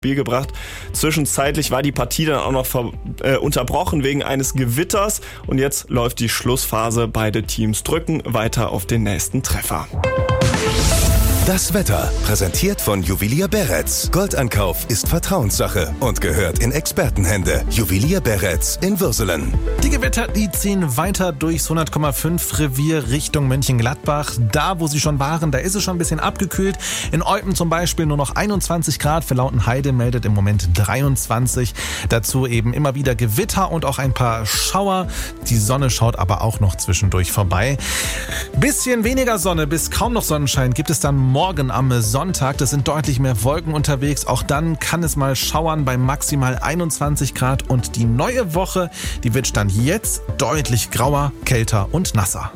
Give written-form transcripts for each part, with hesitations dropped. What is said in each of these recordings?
Spiel gebracht. Zwischenzeitlich war die Partie dann auch noch unterbrochen wegen eines Gewitters und jetzt läuft die Schlussphase. Beide Teams drücken weiter auf den nächsten Treffer. Das Wetter, präsentiert von Juwelier Beretz. Goldankauf ist Vertrauenssache und gehört in Expertenhände. Juwelier Beretz in Würselen. Die Gewitter, die ziehen weiter durchs 100,5 Revier Richtung Mönchengladbach. Da, wo sie schon waren, da ist es schon ein bisschen abgekühlt. In Eupen zum Beispiel nur noch 21 Grad. Für Lautenheide meldet im Moment 23. Dazu eben immer wieder Gewitter und auch ein paar Schauer. Die Sonne schaut aber auch noch zwischendurch vorbei. Bisschen weniger Sonne, bis kaum noch Sonnenschein gibt es dann morgen am Sonntag. Das sind deutlich mehr Wolken unterwegs. Auch dann kann es mal schauern bei maximal 21 Grad. Und die neue Woche, die wird Stand jetzt deutlich grauer, kälter und nasser.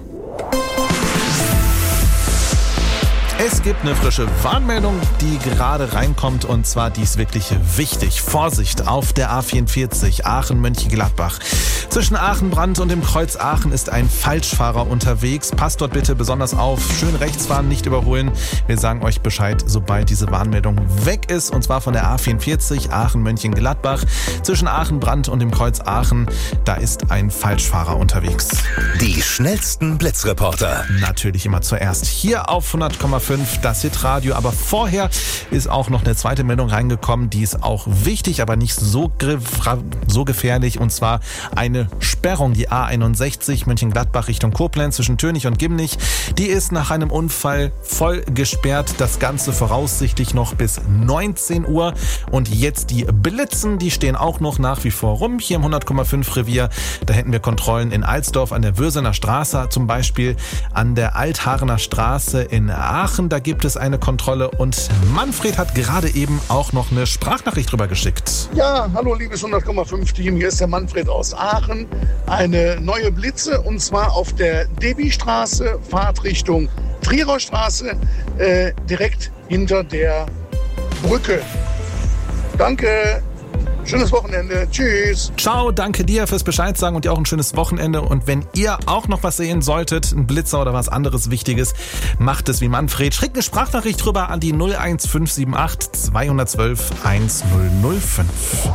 Es gibt eine frische Warnmeldung, die gerade reinkommt, und zwar, die ist wirklich wichtig. Vorsicht auf der A44 Aachen-Mönchengladbach. Zwischen Aachen-Brandt und dem Kreuz Aachen ist ein Falschfahrer unterwegs. Passt dort bitte besonders auf. Schön rechts fahren, nicht überholen. Wir sagen euch Bescheid, sobald diese Warnmeldung weg ist, und zwar von der A44 Aachen-Mönchengladbach. Zwischen Aachen-Brandt und dem Kreuz Aachen, da ist ein Falschfahrer unterwegs. Die schnellsten Blitzreporter. Natürlich immer zuerst hier auf 100,5 das Hitradio. Aber vorher ist auch noch eine zweite Meldung reingekommen. Die ist auch wichtig, aber nicht so gefährlich. Und zwar eine Sperrung. Die A61 Mönchengladbach Richtung Koblenz zwischen Tönig und Gimnich. Die ist nach einem Unfall voll gesperrt. Das Ganze voraussichtlich noch bis 19 Uhr. Und jetzt die Blitzen, die stehen auch noch nach wie vor rum. Hier im 100,5 Revier, da hätten wir Kontrollen in Alsdorf an der Würsener Straße, zum Beispiel an der Altharener Straße in Aachen. Da gibt es eine Kontrolle, und Manfred hat gerade eben auch noch eine Sprachnachricht drüber geschickt. Ja, hallo liebes 100,5 Team, hier ist der Manfred aus Aachen. Eine neue Blitze, und zwar auf der Debi-Straße, Fahrtrichtung Trierer Straße, direkt hinter der Brücke. Danke. Schönes Wochenende. Tschüss. Ciao, danke dir fürs Bescheid sagen und dir auch ein schönes Wochenende. Und wenn ihr auch noch was sehen solltet, ein Blitzer oder was anderes Wichtiges, macht es wie Manfred. Schickt eine Sprachnachricht rüber an die 01578 212 1005.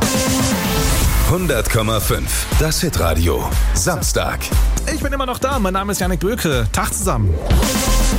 100,5. Das Hitradio. Samstag. Ich bin immer noch da. Mein Name ist Janik Böke. Tag zusammen.